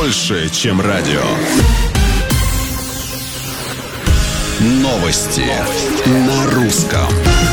больше, чем радио. Новости на русском.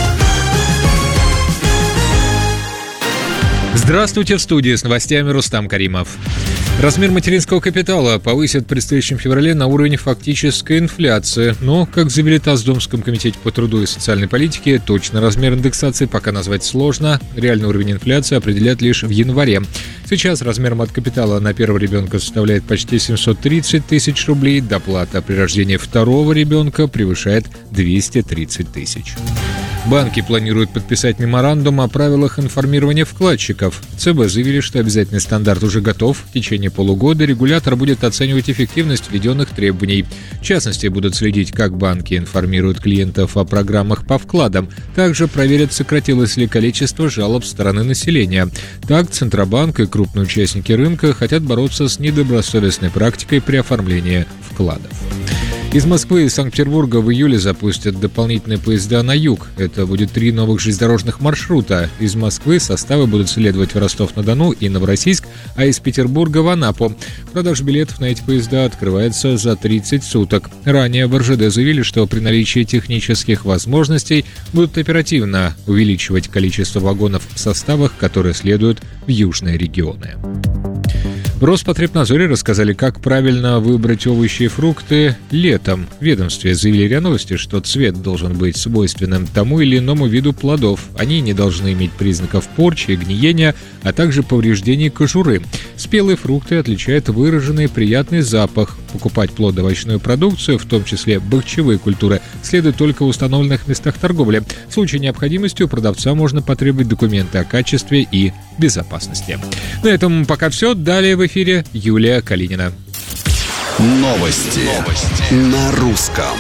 Здравствуйте, в студии с новостями Рустам Каримов. Размер материнского капитала повысит в предстоящем феврале на уровень фактической инфляции. Но, как заявили ТАСС в Думском комитете по труду и социальной политике, точно размер индексации пока назвать сложно. Реальный уровень инфляции определят лишь в январе. Сейчас размер мат-капитала на первого ребенка составляет почти 730 тысяч рублей. Доплата при рождении второго ребенка превышает 230 тысяч. Банки планируют подписать меморандум о правилах информирования вкладчиков. ЦБ заявили, что обязательный стандарт уже готов. В течение полугода регулятор будет оценивать эффективность введенных требований. В частности, будут следить, как банки информируют клиентов о программах по вкладам. Также проверят, сократилось ли количество жалоб со стороны населения. Так, Центробанк и крупные участники рынка хотят бороться с недобросовестной практикой при оформлении вкладов. Из Москвы и Санкт-Петербурга в июле запустят дополнительные поезда на юг. Это будет 3 новых железнодорожных маршрута. Из Москвы составы будут следовать в Ростов-на-Дону и Новороссийск, а из Петербурга в Анапу. Продажа билетов на эти поезда открывается за 30 суток. Ранее в РЖД заявили, что при наличии технических возможностей будут оперативно увеличивать количество вагонов в составах, которые следуют в южные регионы. В Роспотребнадзоре рассказали, как правильно выбрать овощи и фрукты летом. В ведомстве заявили РИА Новости, что цвет должен быть свойственным тому или иному виду плодов. Они не должны иметь признаков порчи и гниения, а также повреждений кожуры. Спелые фрукты отличают выраженный приятный запах. Покупать плодоовощную продукцию, в том числе бахчевые культуры, следует только в установленных местах торговли. В случае необходимости у продавца можно потребовать документы о качестве и безопасности. На этом пока все. Далее в эфире Юлия Калинина. Новости на русском.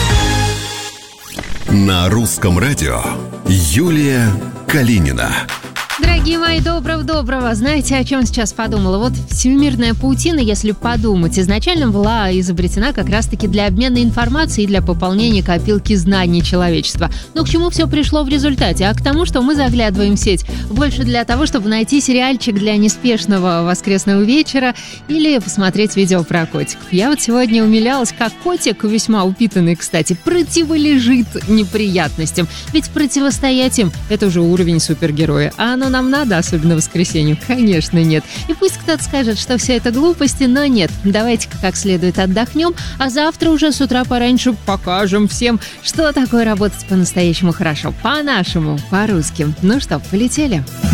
На русском радио Юлия Калинина. Дорогие мои, доброго. Знаете, о чем сейчас подумала? Вот всемирная паутина, если подумать, изначально была изобретена как раз-таки для обмена информацией и для пополнения копилки знаний человечества. Но к чему все пришло в результате? А к тому, что мы заглядываем в сеть больше для того, чтобы найти сериальчик для неспешного воскресного вечера или посмотреть видео про котиков. Я вот сегодня умилялась, как котик, весьма упитанный, кстати, противолежит неприятностям. Ведь противостоять им – это уже уровень супергероя. А оно нам надо, особенно в воскресенье? Конечно, нет. И пусть кто-то скажет, что все это глупости, но нет. Давайте-ка как следует отдохнем, а завтра уже с утра пораньше покажем всем, что такое работать по-настоящему хорошо. По-нашему, по-русски. Ну что, полетели?